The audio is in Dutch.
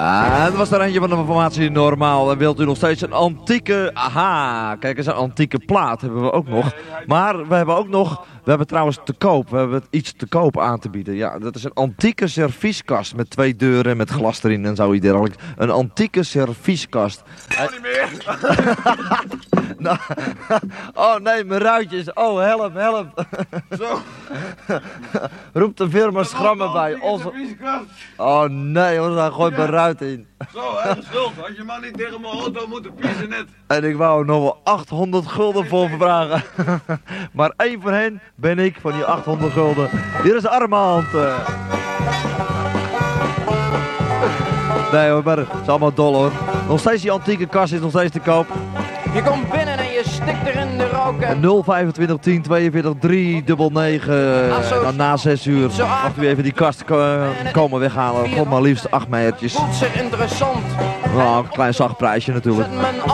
Dat was er eentje van de formatie Normaal. En wilt u nog steeds een antieke... Aha, kijk eens, een antieke plaat hebben we ook nog. Maar we hebben ook nog... We hebben trouwens te koop. We hebben iets te koop aan te bieden. Ja, dat is een antieke servieskast met 2 deuren met glas erin en zo dergelijks. Een antieke servieskast. Niet meer. Nou, oh nee, mijn ruitjes. Oh, help. Zo. Roep de firma Schrammen bij. Oh nee, hoor, daar gooit mijn ruit in. Zo, hè, schuld. Had je maar niet tegen mijn auto moeten piezen net. En ik wou nog wel 800 gulden voor vragen. Maar één van hen ben ik, van die 800 gulden. Hier is Armand. Nee hoor, maar het is allemaal dol hoor. Nog steeds die antieke kast is nog steeds te koop. Je komt binnen en je stikt er in de rook. 025 10 42 399. Dan na 6 uur mag u even die kast komen weghalen. Kom maar liefst 8 meijertjes. Voelt zich interessant. Nou, een klein zacht prijsje natuurlijk. Zet mijn